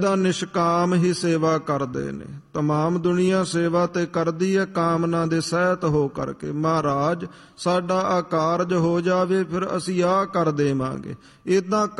ਦਾ ਨਿਸ਼ਕਾਮ ਹੀ ਸੇਵਾ ਕਰਦੇ ਨੇ। ਤਮਾਮ ਦੁਨੀਆ ਸੇਵਾ ਤੇ ਕਰਦੀ ਹੈ ਕਾਮਨਾ ਦੇ ਸਹਿਤ ਹੋ ਕਰਕੇ। ਮਹਾਰਾਜ ਸਾਡਾ ਆਹ ਕਾਰਜ ਹੋ ਜਾਵੇ, ਫਿਰ ਅਸੀਂ ਆਹ ਕਰ ਦੇਵਾਂਗੇ। ਏਦਾਂ